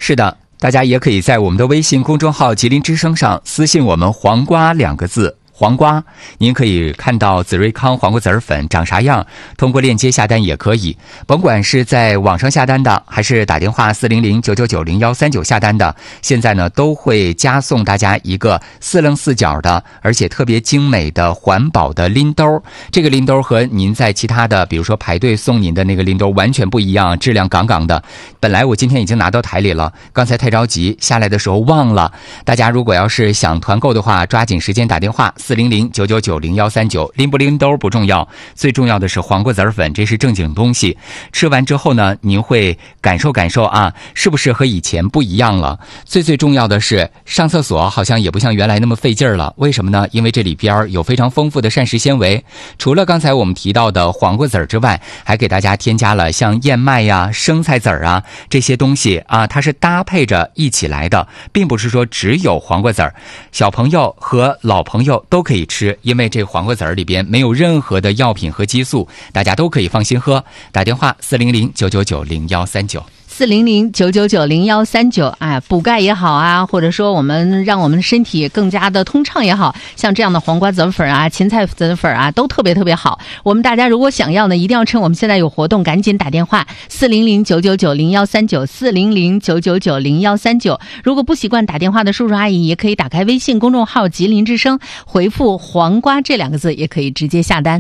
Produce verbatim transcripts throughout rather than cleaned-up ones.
是的，大家也可以在我们的微信公众号吉林之声上私信我们黄瓜两个字，黄瓜，您可以看到紫瑞康黄瓜籽儿粉长啥样，通过链接下单也可以，甭管是在网上下单的还是打电话四零零九九九零幺三九下单的，现在呢都会加送大家一个四棱四角的而且特别精美的环保的拎兜。这个拎兜和您在其他的比如说排队送您的那个拎兜完全不一样，质量杠杠的。本来我今天已经拿到台里了，刚才太着急下来的时候忘了，大家如果要是想团购的话，抓紧时间打电话四零零九九九零幺三九，拎不拎兜不重要，最重要的是黄瓜籽粉，这是正经东西。吃完之后呢，您会感受感受啊，是不是和以前不一样了？最最重要的是，上厕所好像也不像原来那么费劲儿了。为什么呢？因为这里边有非常丰富的膳食纤维。除了刚才我们提到的黄瓜籽之外，还给大家添加了像燕麦呀、生菜籽啊这些东西啊，它是搭配着一起来的，并不是说只有黄瓜籽。小朋友和老朋友都可以吃，因为这黄瓜籽里边没有任何的药品和激素，大家都可以放心喝。打电话四零零九九九零幺三九。 四零零九九九零幺三九，哎，补钙也好啊，或者说我们让我们的身体更加的通畅也好，像这样的黄瓜籽粉啊、芹菜籽粉啊，都特别特别好。我们大家如果想要呢，一定要趁我们现在有活动，赶紧打电话四零零九九九零幺三九，四零零九九九零幺三九。如果不习惯打电话的叔叔阿姨，也可以打开微信公众号吉林之声，回复黄瓜这两个字，也可以直接下单。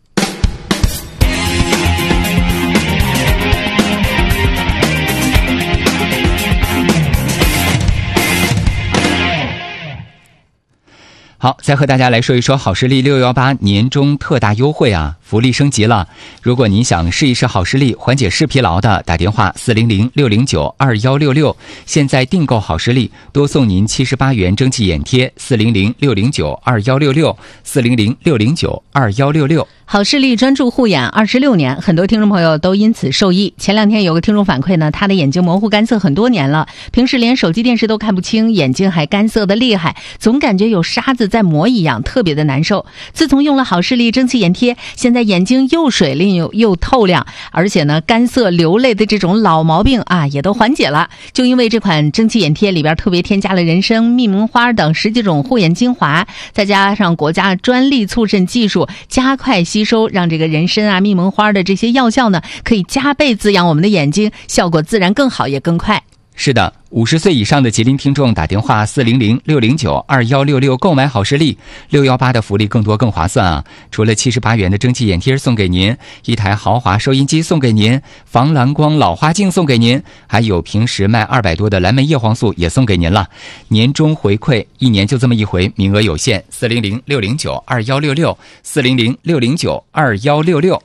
好，再和大家来说一说好视力六一八年中特大优惠啊，福利升级了。如果您想试一试好视力，缓解视疲劳的，打电话四零零六零九二幺六六，现在订购好视力多送您七十八元蒸汽眼贴，四零零六零九二幺六六，四零零六零九二幺六六。 好视力专注护眼二十六年，很多听众朋友都因此受益。前两天有个听众反馈呢，他的眼睛模糊干涩很多年了，平时连手机电视都看不清，眼睛还干涩的厉害，总感觉有沙子在磨一样，特别的难受。自从用了好视力蒸汽眼贴，现在眼睛又水灵又又透亮，而且呢干涩流泪的这种老毛病啊也都缓解了。就因为这款蒸汽眼贴里边特别添加了人参、蜜蒙花等十几种护眼精华，再加上国家专利促渗技术，加快吸收，让这个人参啊、蜜蒙花的这些药效呢，可以加倍滋养我们的眼睛，效果自然更好也更快。 是的，五十岁以上的吉林听众打电话四零零六零九二幺六六购买好视力，六一八的福利更多更划算啊！除了七十八元的蒸汽眼贴送给您，一台豪华收音机送给您，防蓝光老花镜送给您，还有平时卖二百多的蓝莓叶黄素也送给您了。年终回馈一年就这么一回，名额有限，四零零六零九二幺六六，四零零六零九二幺六六。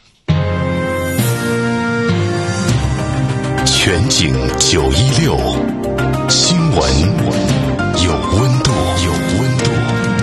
全景九一六，新闻有温度，有温度。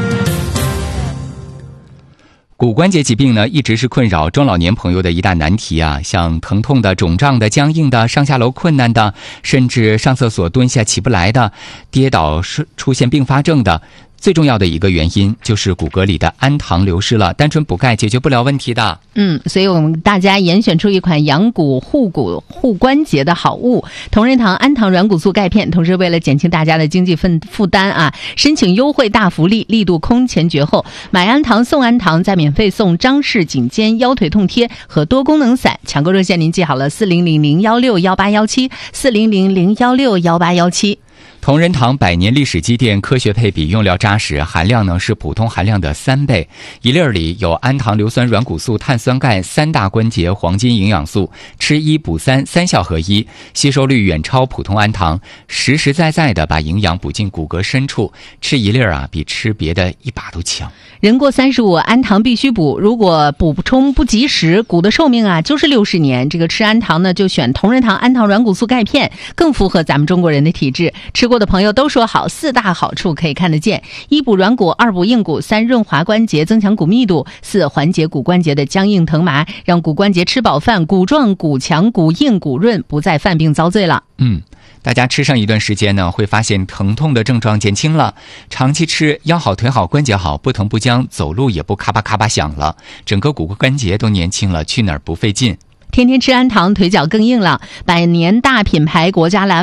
骨关节疾病呢，一直是困扰中老年朋友的一大难题啊，像疼痛的、肿胀的、僵硬的、上下楼困难的，甚至上厕所蹲下起不来的，跌倒出现并发症的。最重要的一个原因就是骨骼里的氨糖流失了，单纯补钙解决不了问题的。 嗯，所以我们大家严选出一款养骨护骨护关节的好物——同仁堂氨糖软骨素钙片。同时，为了减轻大家的经济负负担啊，申请优惠大福利，力度空前绝后，买氨糖送氨糖，再免费送张氏颈肩腰腿痛贴和多功能伞。抢购热线您记好了，四零零零幺六幺八幺七，四零零零幺六幺八幺七。 同仁堂百年历史积淀，科学配比，用料扎实，含量呢是普通含量的三倍。一粒里有氨糖、硫酸、软骨素、碳酸钙三大关节黄金营养素，吃一补三，三效合一，吸收率远超普通氨糖，实实在在的把营养补进骨骼深处。吃一粒啊，比吃别的一把都强。 人过三十五，氨糖必须补，如果补充不及时，骨的寿命啊就是六十年。这个吃氨糖呢，就选同仁堂氨糖软骨素钙片，更符合咱们中国人的体质。吃过的朋友都说好，四大好处可以看得见：一补软骨，二补硬骨，三润滑关节，增强骨密度，四缓解骨关节的僵硬疼麻，让骨关节吃饱饭，骨壮骨强，骨硬骨润，不再犯病遭罪了。 嗯，大家吃上一段时间呢，会发现疼痛的症状减轻了，长期吃腰好腿好关节好，不疼不僵，走路也不咔吧咔吧响了，整个骨关节都年轻了，去哪儿不费劲。 天天吃氨糖，腿脚更硬朗。百年大品牌国家蓝